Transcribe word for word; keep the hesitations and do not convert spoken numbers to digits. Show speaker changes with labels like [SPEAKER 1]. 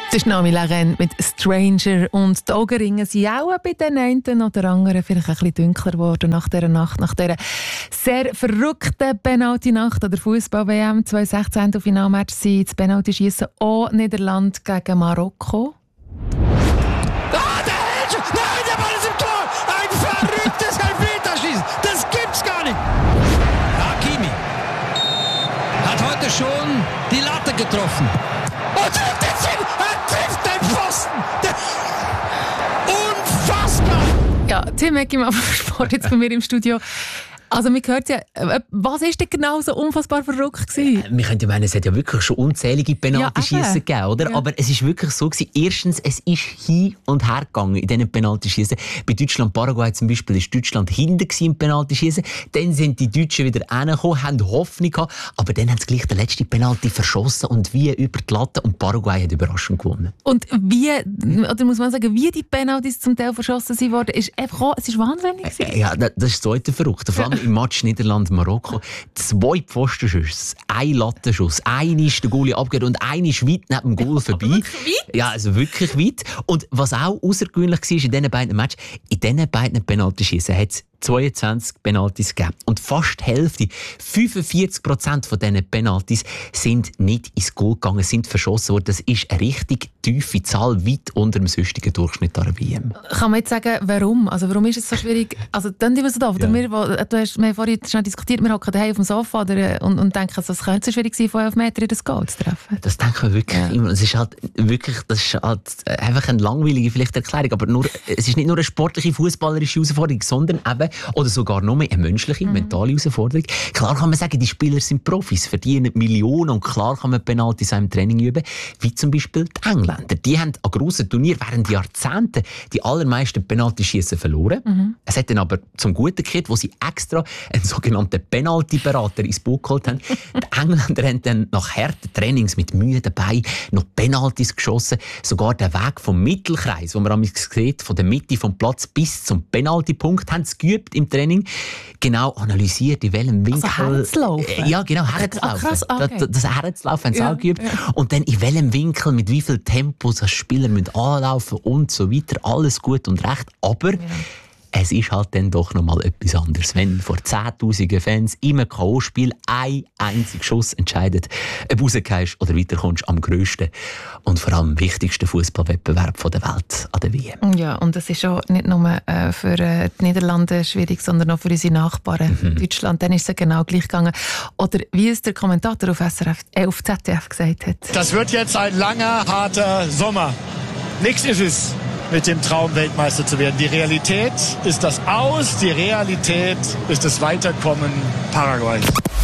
[SPEAKER 1] Das ist Naomi Laurent mit «Stranger». Und die Augenringe sind auch bei den einen oder anderen vielleicht ein bisschen dunkler geworden nach dieser Nacht, nach dieser sehr verrückten Penalty-Nacht an der Fußball-W M zwanzig sechzehn. Auf Finalmatch sind das Penalty-Schiessen auch Niederland gegen Marokko.
[SPEAKER 2] Ah, der hält schon! Nein, der Ball ist im Tor! Ein verrücktes Elfmeterschießen! Das gibt's gar nicht! Hakimi hat heute schon die Latte getroffen. Und trifft den Sinn! Er trifft den Pfosten! Der Unfassbar!
[SPEAKER 1] Ja, Tim Eckimann vom Sport jetzt bei mir im Studio. Also man hört ja, was war denn genau so unfassbar verrückt gewesen?
[SPEAKER 3] Wir können ja meinen, es hat ja wirklich schon unzählige Penaltyschiessen
[SPEAKER 1] ja,
[SPEAKER 3] gegeben, oder?
[SPEAKER 1] Ja.
[SPEAKER 3] Aber es ist wirklich so gewesen. Erstens, es ist hin und her gegangen in diesen Penaltyschiessen. Bei Deutschland-Paraguay zum Beispiel ist Deutschland hinten im Penaltyschiessen. Dann sind die Deutschen wieder reingekommen, haben Hoffnung gehabt, aber dann haben sie gleich den letzten Penalty verschossen und wie über die Latte und Paraguay hat überraschend gewonnen.
[SPEAKER 1] Und wie, oder muss man sagen, wie die Penaltys zum Teil verschossen sind worden, ist einfach auch, es ist wahnsinnig gewesen.
[SPEAKER 3] Ja, das ist das zweite Verrückte. Vor allem im Match Niederland-Marokko. Zwei Pfostenschüsse, ein Lattenschuss. Einer ist der Goalie abgegeben und einer ist weit neben dem Goal vorbei.
[SPEAKER 1] Weit?
[SPEAKER 3] Ja, also wirklich weit. Und was auch außergewöhnlich war in diesen beiden Matches, in diesen beiden Penaltyschiessen hat es zweiundzwanzig Penaltys gegeben. Und fast die Hälfte, fünfundvierzig Prozent von diesen Penaltys, sind nicht ins Goal gegangen, sind verschossen worden. Das ist eine richtig tiefe Zahl, weit unter dem sonstigen Durchschnitt der W M.
[SPEAKER 1] Kann man jetzt sagen, warum? Also warum ist es so schwierig? Also dann die so da. Oder
[SPEAKER 3] Ja.
[SPEAKER 1] wir, wo, du hast, wir haben vorhin schon diskutiert, wir hocken daheim auf dem Sofa oder, und, und denken, also, es könnte so schwierig sein, von elf Meter in das Goal zu treffen.
[SPEAKER 3] Das denken wir wirklich
[SPEAKER 1] Ja.
[SPEAKER 3] immer. Es ist halt wirklich, das ist halt einfach eine langweilige vielleicht Erklärung, aber nur, es ist nicht nur eine sportliche, fußballerische Herausforderung, sondern eben, oder sogar nur mehr eine menschliche, mhm. mentale Herausforderung. Klar kann man sagen, die Spieler sind Profis, verdienen Millionen und klar kann man Penaltys im Training üben, wie zum Beispiel die Engländer. Die haben an grossen Turnieren während Jahrzehnten die allermeisten Penaltyschiessen verloren. Mhm. Es hat dann aber zum Guten gekehrt, wo sie extra einen sogenannten Penalty-Berater ins Boot geholt haben. Die Engländer haben dann nach harten Trainings mit Mühe dabei noch Penaltys geschossen. Sogar den Weg vom Mittelkreis, wo man am sieht, von der Mitte vom Platz bis zum Penaltypunkt, haben sie geübt im Training. Genau analysiert, in welchem Winkel...
[SPEAKER 1] Also herzulaufen?
[SPEAKER 3] Ja, genau, herzulaufen.
[SPEAKER 1] Ah, krass, okay.
[SPEAKER 3] Das, das herzulaufen haben sie
[SPEAKER 1] Ja,
[SPEAKER 3] auch geübt.
[SPEAKER 1] ja.
[SPEAKER 3] Und dann in welchem Winkel, mit wie viel Tempo das Spieler müssen anlaufen und so weiter. Alles gut und recht. Aber... Ja. Es ist halt dann doch noch mal etwas anderes, wenn vor zehntausenden Fans im K O-Spiel ein einziger Schuss entscheidet, ob du rausgehst oder weiterkommst am grössten und vor allem wichtigsten Fußballwettbewerb der Welt an der W M.
[SPEAKER 1] Ja, und das ist schon nicht nur äh, für äh, die Niederlande schwierig, sondern auch für unsere Nachbarn. Mhm. Deutschland, dann ist es genau gleich gegangen. Oder wie es der Kommentator auf, S R F, äh, auf Z D F gesagt hat.
[SPEAKER 4] Das wird jetzt ein langer, harter Sommer. Nichts ist es mit dem Traum, Weltmeister zu werden. Die Realität ist das Aus, die Realität ist das Weiterkommen Paraguays.